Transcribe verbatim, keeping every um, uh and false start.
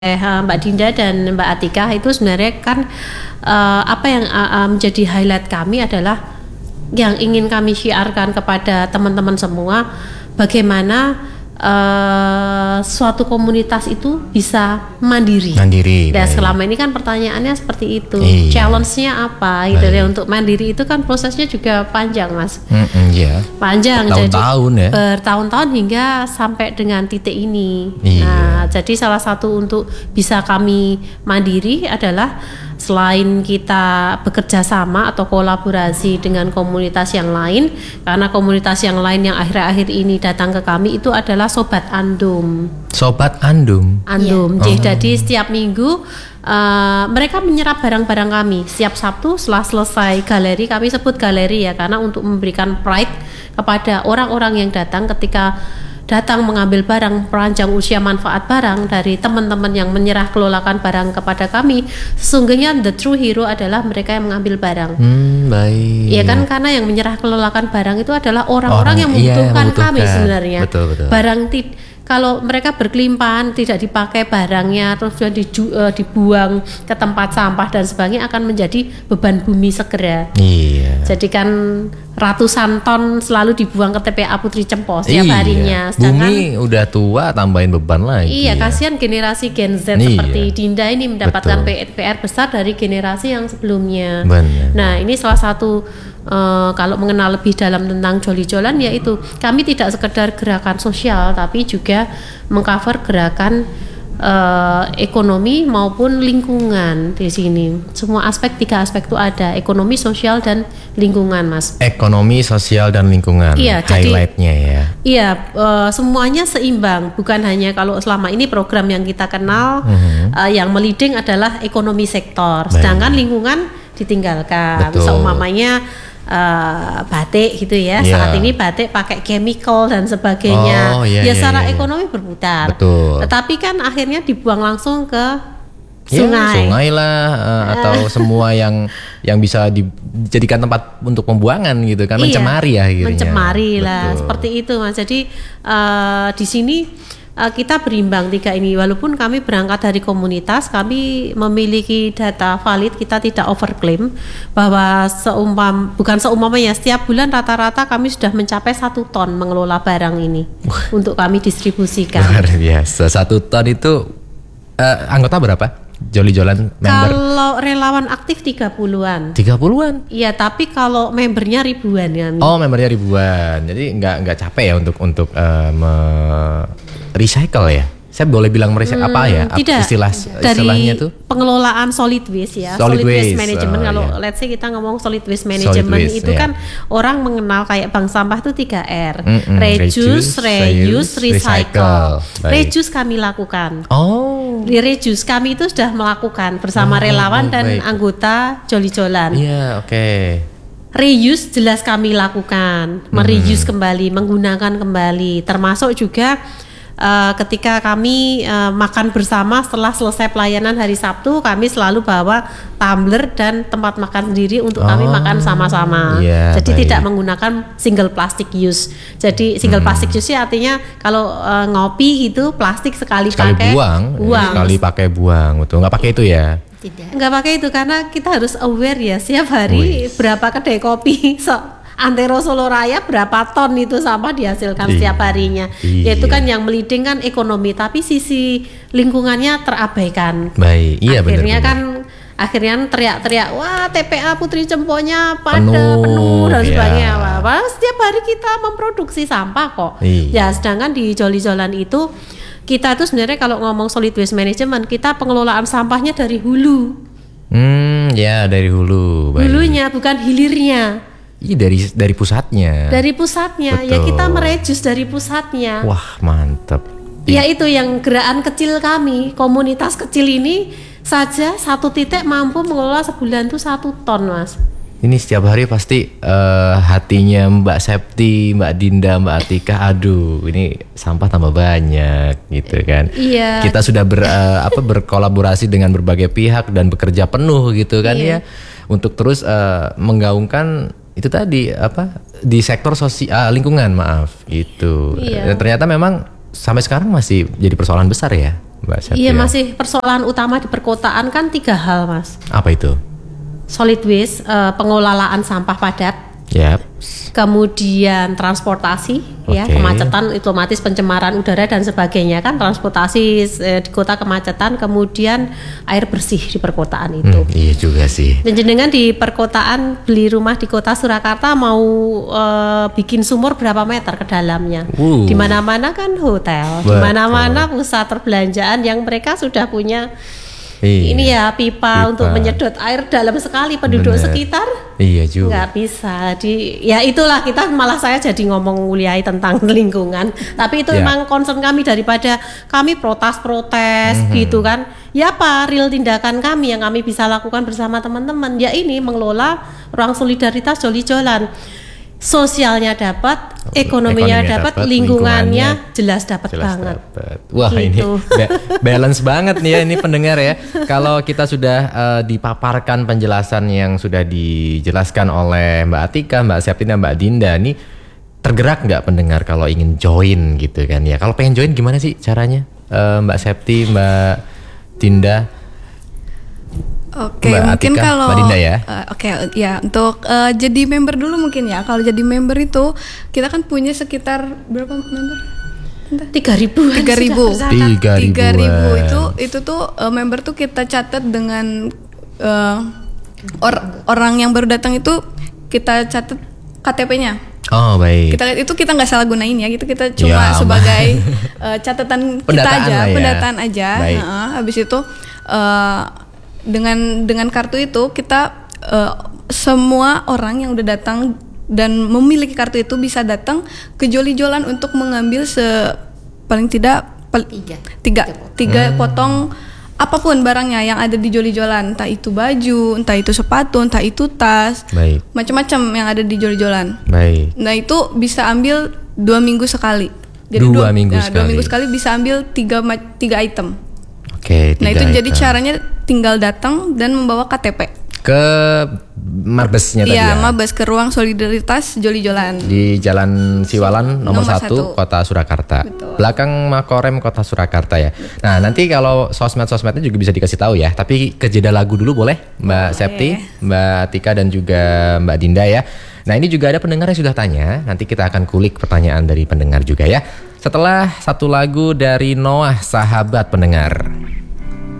Mbak Dinda dan Mbak Atika itu sebenarnya kan uh, apa yang uh, menjadi highlight kami adalah yang ingin kami syiarkan kepada teman-teman semua, bagaimana uh, suatu komunitas itu bisa mandiri. Mandiri. Dan baik. selama ini kan pertanyaannya seperti itu, Iya. challenge-nya apa gitu ya. Untuk mandiri itu kan prosesnya juga panjang, Mas. Mm-mm, iya. Panjang, Bertahun-tahun jadi ya. bertahun-tahun hingga sampai dengan titik ini. Iya. Nah, jadi salah satu untuk bisa kami mandiri adalah selain kita bekerja sama atau kolaborasi dengan komunitas yang lain, karena komunitas yang lain yang akhir-akhir ini datang ke kami itu adalah Sobat Andum. Sobat Andum. Andum. Yeah. Oh. Jadi setiap minggu uh, mereka menyerap barang-barang kami. Setiap Sabtu setelah selesai galeri, kami sebut galeri ya, karena untuk memberikan pride kepada orang-orang yang datang ketika datang mengambil barang, perancang usia manfaat barang dari teman-teman yang menyerah kelolakan barang kepada kami. Sesungguhnya the true hero adalah mereka yang mengambil barang. Hmm, baik. Ya kan, karena yang menyerah kelolakan barang itu adalah orang-orang Orang, yang membutuhkan, iya, membutuhkan kami sebenarnya. Betul, betul. Barang ti- kalau mereka berkelimpahan, tidak dipakai barangnya, terus sudah diju- uh, dibuang ke tempat sampah dan sebagainya, akan menjadi beban bumi segera. Iya. Jadi kan ratusan ton selalu dibuang ke T P A Putri Cempo setiap iya. harinya. Sedangkan Bumi udah tua, tambahin beban lagi. iya, ya. kasihan generasi Gen Z Iya. seperti Dinda ini mendapatkan Betul. P R besar dari generasi yang sebelumnya. Benar. Nah, ini salah satu uh, kalau mengenal lebih dalam tentang joli-jolan, yaitu kami tidak sekedar gerakan sosial, tapi juga mengcover gerakan uh, ekonomi maupun lingkungan di sini. Semua aspek, tiga aspek itu ada, ekonomi, sosial, dan lingkungan, Mas. Ekonomi, sosial, dan lingkungan. Iya, jadi- highlightnya ya. Iya, uh, semuanya seimbang. Bukan hanya kalau selama ini program yang kita kenal, Mhm. uh, yang meliding adalah ekonomi sektor, Baik. sedangkan lingkungan ditinggalkan. Betul. Seumpamanya uh, batik gitu ya. Iya. Saat ini batik pakai chemical dan sebagainya. Oh, iya, ya iya, secara iya. ekonomi berputar. Betul. Tetapi kan akhirnya dibuang langsung ke Ya, sungai. sungai lah uh, atau semua yang yang bisa dijadikan tempat untuk pembuangan gitu kan, Iya, mencemari ya akhirnya. mencemari lah, Betul. seperti itu, Mas. Jadi uh, di sini uh, kita berimbang tiga ini. Walaupun kami berangkat dari komunitas, kami memiliki data valid, kita tidak overclaim bahwa seumpam bukan seumpamanya setiap bulan rata-rata kami sudah mencapai satu ton mengelola barang ini untuk kami distribusikan. Luar biasa. Satu ton itu uh, anggota berapa? Joli-jolan member? Kalau relawan aktif tiga puluhan. tiga puluhan. Iya, tapi kalau membernya ribuan kami. Oh, membernya ribuan. Jadi nggak nggak capek ya untuk untuk uh, me- recycle ya. Saya boleh bilang merecycle apa ya? Apa Tidak. istilah Dari istilahnya tuh? pengelolaan solid waste ya. Solid waste, management. oh, Kalau iya. let's say kita ngomong solid waste management waste, itu iya. kan orang mengenal kayak bank sampah itu tiga R. Mm-mm, Reduce, reduce, reuse, reuse, recycle. recycle. Baik. Reduce kami lakukan. Oh. Di reduce kami itu sudah melakukan bersama Oh, relawan oh, dan baik. anggota joli-jolan. Iya, oke. Reuse jelas kami lakukan, mereuse kembali, menggunakan kembali, termasuk juga uh, ketika kami uh, makan bersama setelah selesai pelayanan hari Sabtu, kami selalu bawa tumbler dan tempat makan sendiri untuk kami Oh, makan sama-sama. iya, Jadi baik. tidak menggunakan single plastic use. Jadi single plastic use artinya kalau uh, ngopi gitu plastik sekali, Sekali pakai buang, buang. sekali pakai buang, betul. Nggak pakai itu ya? Tidak. Nggak pakai itu karena kita harus aware ya, setiap hari Wih. berapa kedai kopi so, Antero Solo Raya berapa ton itu sampah dihasilkan Iya. setiap harinya. Iya. Yaitu kan yang meliding kan ekonomi, tapi sisi lingkungannya terabaikan. Baik, iya benar. Akhirnya kan akhirnya teriak-teriak, wah T P A Putri Cemponya pada Penuh, penuh, dan iya. sebagainya. Wah, setiap hari kita memproduksi sampah kok. Ya, Iya. sedangkan di joli-jolan itu kita tuh sebenarnya kalau ngomong solid waste management, kita pengelolaan sampahnya dari hulu. Hmm, ya dari hulu. Baik. Hulunya bukan hilirnya. Iya dari dari pusatnya. Dari pusatnya. Ya Betul. kita merejus dari pusatnya. Wah, mantep. Ya itu yang gerakan kecil kami, komunitas kecil ini saja satu titik mampu mengelola sebulan tuh satu ton, Mas. Ini setiap hari pasti eh, hatinya Mbak Septi, Mbak Dinda, Mbak Atika, aduh, ini sampah tambah banyak gitu kan. Iya. Kita sudah ber, eh, apa berkolaborasi dengan berbagai pihak dan bekerja penuh gitu kan Iya. ya untuk terus eh, menggaungkan itu tadi apa di sektor sosial lingkungan maaf gitu. Iya. Dan ternyata memang sampai sekarang masih jadi persoalan besar ya, Mbak Septi? Iya, ya? masih persoalan utama di perkotaan kan tiga hal, Mas. Apa itu? Solid waste, uh, pengelolaan sampah padat. Yap. Kemudian transportasi, okay. ya kemacetan, otomatis pencemaran udara dan sebagainya kan, transportasi eh, di kota kemacetan, kemudian air bersih di perkotaan itu. Hmm, iya juga sih. Dan jenengan di perkotaan beli rumah di kota Surakarta mau eh, bikin sumur berapa meter ke dalamnya? Uh. Di mana-mana kan hotel, di mana-mana pusat perbelanjaan yang mereka sudah punya. Iya, ini ya pipa, pipa untuk menyedot air dalam sekali, penduduk Bener. sekitar iya juga nggak bisa di ya itulah, kita malah saya jadi ngomong muliai tentang lingkungan, tapi itu ya. Memang concern kami, daripada kami protes-protes mm-hmm. gitu kan, ya apa real tindakan kami yang kami bisa lakukan bersama teman-teman, ya ini mengelola ruang solidaritas joli-jolan. Sosialnya dapat, ekonominya, ekonominya dapat, lingkungannya, lingkungannya jelas dapat banget. Dapet. Wah gitu. Ini ba- balance banget nih ya ini pendengar ya. Kalau kita sudah uh, dipaparkan penjelasan yang sudah dijelaskan oleh Mbak Atika, Mbak Septi dan Mbak Dinda, nih tergerak nggak pendengar kalau ingin join gitu kan ya? Kalau pengen join gimana sih caranya, uh, Mbak Septi, Mbak Dinda? Oke, okay, mungkin Atika, kalau ya? uh, oke okay, ya untuk uh, jadi member dulu mungkin ya. Kalau jadi member itu kita kan punya sekitar berapa member? Tiga ribu. Tiga ribu. Tiga ribu itu itu tuh uh, member tuh kita catat dengan uh, or, orang yang baru datang itu kita catat K T P-nya. Oh baik. Kita lihat itu, kita nggak salah gunain ya, gitu kita cuma ya, sebagai uh, catatan kita aja, ya. pendataan aja. Uh, habis itu. Uh, dengan dengan kartu itu kita uh, semua orang yang udah datang dan memiliki kartu itu bisa datang ke joli-jolan untuk mengambil se paling tidak pel, tiga tiga, tiga hmm. potong apapun barangnya yang ada di joli-jolan, entah itu baju, entah itu sepatu, entah itu tas, macam-macam yang ada di joli-jolan. Baik. Nah itu bisa ambil dua minggu sekali. Jadi dua, dua minggu nah, sekali. Dua minggu sekali bisa ambil tiga tiga item. Oke. Nah itu item. jadi caranya tinggal datang dan membawa K T P ke Mabesnya tadi ya, ya Mabes, ke ruang solidaritas Joli-Jolan di Jalan Siwalan nomor, nomor satu, Kota Surakarta. Betul. Belakang Makorem Kota Surakarta ya. Betul. Nah nanti kalau sosmed-sosmednya juga bisa dikasih tahu ya. Tapi ke jeda lagu dulu boleh Mbak oh, Septi, yeah. Mbak Tika dan juga Mbak Dinda ya. Nah ini juga ada pendengar yang sudah tanya. Nanti kita akan kulik pertanyaan dari pendengar juga ya. Setelah satu lagu dari Noah, sahabat pendengar.